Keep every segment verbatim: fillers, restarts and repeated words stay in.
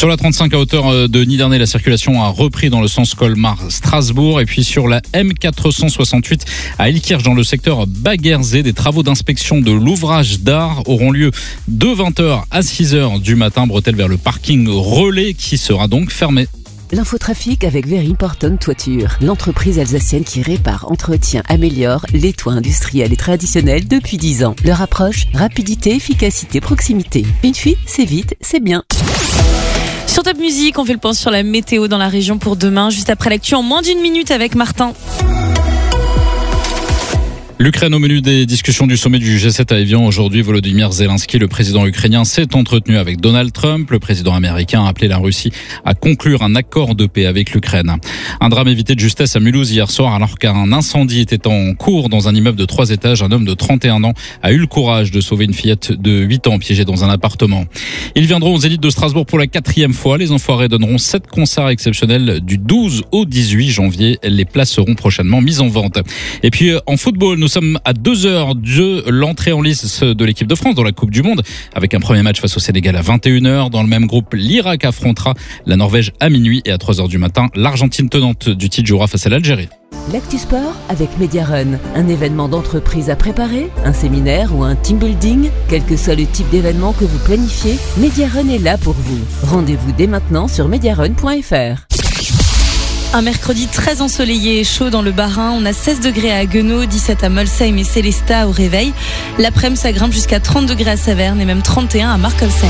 Sur la trente-cinq à hauteur de Nidernais, la circulation a repris dans le sens Colmar-Strasbourg. Et puis sur la M quatre cent soixante-huit à Elkirch, dans le secteur Baguerzé, des travaux d'inspection de l'ouvrage d'art auront lieu de vingt heures à six heures du matin, bretelle vers le parking relais qui sera donc fermé. L'infotrafic avec Very Important Toiture, l'entreprise alsacienne qui répare, entretient, améliore les toits industriels et traditionnels depuis dix ans. Leur approche, rapidité, efficacité, proximité. Une fuite, c'est vite, c'est bien. Sur Top Music, on fait le point sur la météo dans la région pour demain, juste après l'actu en moins d'une minute avec Martin. L'Ukraine au menu des discussions du sommet du G sept à Évian aujourd'hui. Volodymyr Zelensky, le président ukrainien, s'est entretenu avec Donald Trump. Le président américain a appelé la Russie à conclure un accord de paix avec l'Ukraine. Un drame évité de justesse à Mulhouse hier soir alors qu'un incendie était en cours dans un immeuble de trois étages. Un homme de trente et un ans a eu le courage de sauver une fillette de huit ans piégée dans un appartement. Ils viendront aux Zénith de Strasbourg pour la quatrième fois. Les Enfoirés donneront sept concerts exceptionnels du douze au dix-huit janvier. Les places seront prochainement mises en vente. Et puis en football, nous sommes à deux heures de l'entrée en lice de l'équipe de France dans la Coupe du Monde avec un premier match face au Sénégal à vingt et une heures. Dans le même groupe, l'Irak affrontera la Norvège à minuit et à trois heures du matin, l'Argentine tenante du titre jouera face à l'Algérie. L'actu sport avec Mediarun, un événement d'entreprise à préparer, un séminaire ou un team building, quel que soit le type d'événement que vous planifiez, Mediarun est là pour vous. Rendez-vous dès maintenant sur mediarun point f r. Un mercredi très ensoleillé et chaud dans le Bas-Rhin. On a seize degrés à Haguenau, dix-sept à Molsheim et Sélestat au réveil. L'après-midi, ça grimpe jusqu'à trente degrés à Saverne et même trente et un à Markolsheim.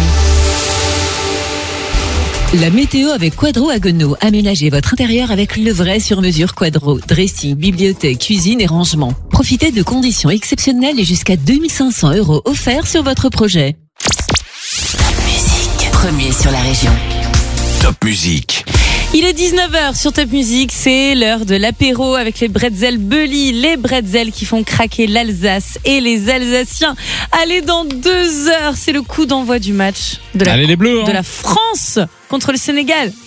La météo avec Quadro Haguenau. Aménagez votre intérieur avec le vrai sur-mesure Quadro. Dressing, bibliothèque, cuisine et rangement. Profitez de conditions exceptionnelles et jusqu'à deux mille cinq cents euros offerts sur votre projet. Top Music, premier sur la région. Top Music. Il est dix-neuf heures sur Top Music, c'est l'heure de l'apéro avec les bretzels Belly, les bretzels qui font craquer l'Alsace et les Alsaciens. Allez, dans deux heures, c'est le coup d'envoi du match de la, Allez les Bleus, hein. de la France contre le Sénégal.